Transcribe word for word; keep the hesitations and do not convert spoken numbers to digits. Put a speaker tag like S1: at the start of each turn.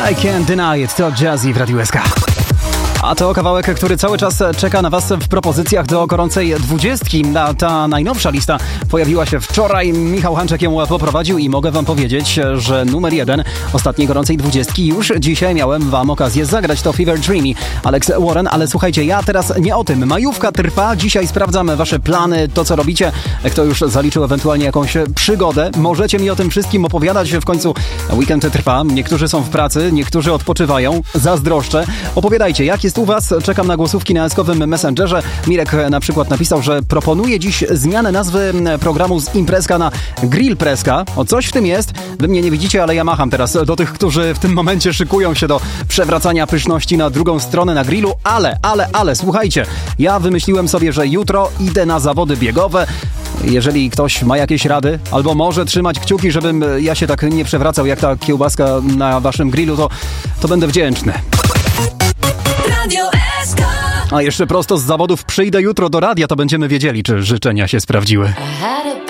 S1: I Can't Deny It, to Jazzy w Radiu S K. A to kawałek, który cały czas czeka na was w propozycjach do gorącej dwudziestki. Ta najnowsza lista pojawiła się wczoraj. Michał Hanczek ją poprowadził i mogę wam powiedzieć, że numer jeden ostatniej gorącej dwudziestki już dzisiaj miałem wam okazję zagrać. To Fever Dreamy, Alex Warren. Ale słuchajcie, ja teraz nie o tym. Majówka trwa. Dzisiaj sprawdzam wasze plany, to co robicie. Kto już zaliczył ewentualnie jakąś przygodę. Możecie mi o tym wszystkim opowiadać. W końcu weekend trwa. Niektórzy są w pracy, niektórzy odpoczywają. Zazdroszczę. Opowiadajcie, jak jest u was? Czekam na głosówki na eskowym Messengerze. Mirek na przykład napisał, że proponuje dziś zmianę nazwy programu z Imprezka na Grillpreska. O, coś w tym jest. Wy mnie nie widzicie, ale ja macham teraz do tych, którzy w tym momencie szykują się do przewracania pyszności na drugą stronę na grillu. Ale, ale, ale, słuchajcie, ja wymyśliłem sobie, że jutro idę na zawody biegowe. Jeżeli ktoś ma jakieś rady, albo może trzymać kciuki, żebym ja się tak nie przewracał jak ta kiełbaska na waszym grillu, to, to będę wdzięczny. A jeszcze prosto z zawodów przyjdę jutro do radia, to będziemy wiedzieli, czy życzenia się sprawdziły.